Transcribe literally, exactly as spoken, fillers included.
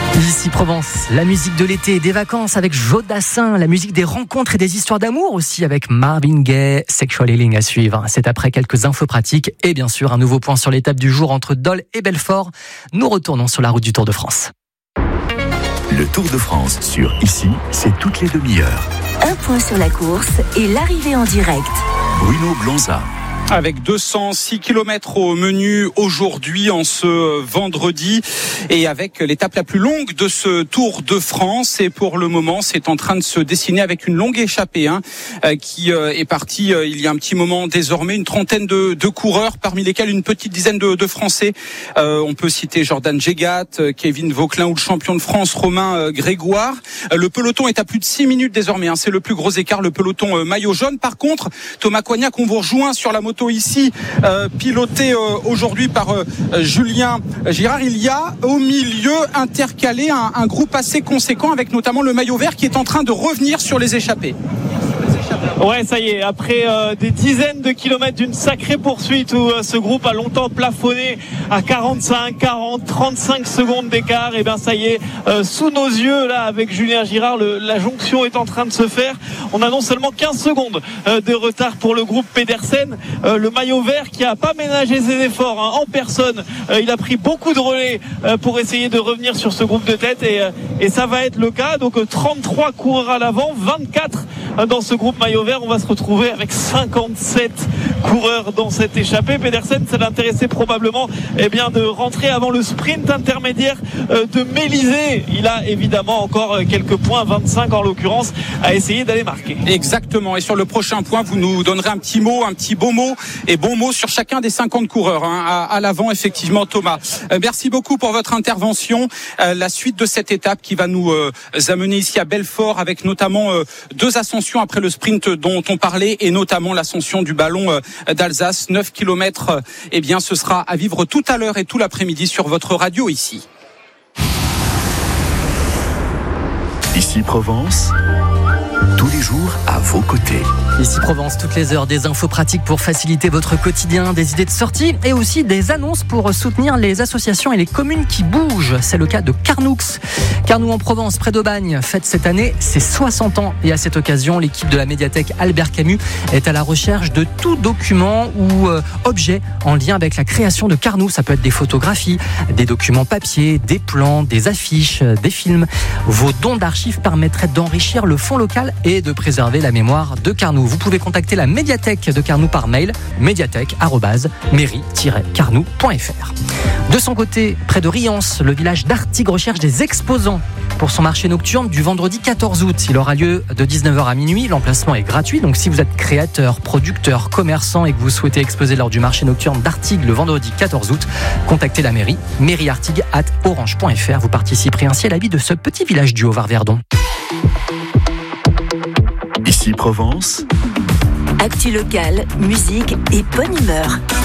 Ici Provence, la musique de l'été et des vacances avec Joe Dassin, la musique des rencontres et des histoires d'amour aussi avec Marvin Gaye, Sexual Healing à suivre. C'est après quelques infos pratiques et bien sûr un nouveau point sur l'étape du jour entre Dole et Belfort. Nous retournons sur la route du Tour de France. Le Tour de France sur Ici, c'est toutes les demi-heures. Un point sur la course et l'arrivée en direct. Bruno Blanza. Avec deux cent six kilomètres au menu aujourd'hui en ce vendredi et avec l'étape la plus longue de ce Tour de France. Et pour le moment, c'est en train de se dessiner avec une longue échappée hein, qui est partie euh, il y a un petit moment désormais. Une trentaine de, de coureurs, parmi lesquels une petite dizaine de, de Français. Euh, on peut citer Jordan Gégat, Kevin Vauquelin ou le champion de France Romain euh, Grégoire. Euh, le peloton est à plus de six minutes désormais. Hein, c'est le plus gros écart, le peloton euh, maillot jaune. Par contre, Thomas Coignac, on vous rejoint sur la moto ici, euh, piloté euh, aujourd'hui par euh, Julien Girard. Il y a au milieu intercalé un, un groupe assez conséquent avec notamment le maillot vert qui est en train de revenir sur les échappées. Ouais, ça y est, après euh, des dizaines de kilomètres d'une sacrée poursuite où euh, ce groupe a longtemps plafonné à quarante-cinq, quarante, trente-cinq secondes d'écart, et bien ça y est, euh, sous nos yeux là avec Julien Girard, le, la jonction est en train de se faire. On annonce seulement quinze secondes euh, de retard pour le groupe Pedersen, euh, le maillot vert qui a pas ménagé ses efforts hein, en personne. Euh, il a pris beaucoup de relais euh, pour essayer de revenir sur ce groupe de tête et, euh, et ça va être le cas. Donc euh, trente-trois coureurs à l'avant, vingt-quatre euh, dans ce groupe maillot vert. On va se retrouver avec cinquante-sept coureurs dans cette échappée. Pedersen, ça l'intéressait probablement eh bien, de rentrer avant le sprint intermédiaire euh, de Mélisée. Il a évidemment encore quelques points, vingt-cinq en l'occurrence, à essayer d'aller marquer. Exactement. Et sur le prochain point, vous nous donnerez un petit mot, un petit beau mot et bon mot sur chacun des cinquante coureurs hein, à, à l'avant, effectivement, Thomas. Euh, merci beaucoup pour votre intervention. Euh, la suite de cette étape qui va nous euh, amener ici à Belfort avec notamment euh, deux ascensions après le sprint dont on parlait et notamment l'ascension du ballon euh, d'Alsace. neuf kilomètres, euh, eh bien, ce sera à vivre tout à l'heure et tout l'après-midi sur votre radio ici. Ici Provence, tous les jours à vos côtés. Ici Provence, toutes les heures, des infos pratiques pour faciliter votre quotidien, des idées de sortie et aussi des annonces pour soutenir les associations et les communes qui bougent. C'est le cas de Carnoux. Carnoux en Provence, près d'Aubagne, fête cette année ses soixante ans. Et à cette occasion, l'équipe de la médiathèque Albert Camus est à la recherche de tout document ou euh, objet en lien avec la création de Carnoux. Ça peut être des photographies, des documents papier, des plans, des affiches, des films. Vos dons d'archives permettraient d'enrichir le fonds local et de préserver la mémoire de Carnoux. Vous pouvez contacter la médiathèque de Carnoux par mail médiathèque arobase mairie tiret carnoux point f r. De son côté, près de Riance, le village d'Artigues recherche des exposants pour son marché nocturne du vendredi quatorze août. Il aura lieu de dix-neuf heures à minuit. L'emplacement est gratuit. Donc si vous êtes créateur, producteur, commerçant et que vous souhaitez exposer lors du marché nocturne d'Artigues le vendredi quatorze août, contactez la mairie, mairieartigues arobase orange point f r. Vous participerez ainsi à la vie de ce petit village du Haut-Var-Verdon. Ici Provence, Actu locale, musique et bonne humeur.